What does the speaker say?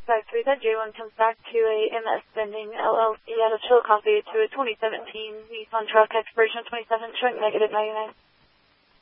653, that J1 comes back to a MS Vending LLC out of Chillicothe to a 2017 Nissan truck, expiration of 27, showing negative 99.